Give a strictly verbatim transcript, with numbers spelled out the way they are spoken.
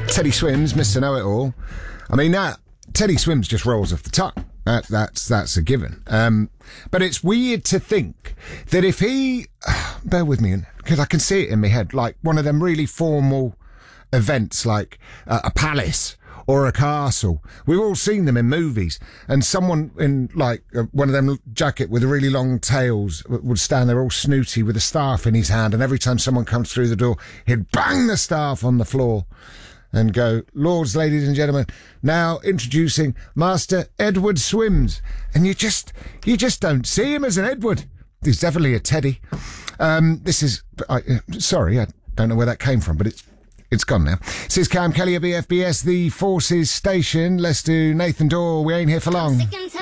Teddy Swims, Mister Know-It-All. I mean, that Teddy Swims just rolls off the tongue. That, that's that's a given. Um, but it's weird to think that if he, bear with me, because I can see it in my head, like one of them really formal events, like uh, a palace or a castle. We've all seen them in movies, and someone in like uh, one of them jacket with really long tails would stand there all snooty with a staff in his hand, and every time someone comes through the door, he'd bang the staff on the floor and go, "Lords, ladies and gentlemen, now introducing Master Edward Swims." And you just, you just don't see him as an Edward. He's definitely a Teddy. Um, this is, I, uh, sorry, I don't know where that came from, but it's, it's gone now. This is Cam Kelly at B F B S, the Forces Station. Let's do Nathan Dorr. We ain't here for long.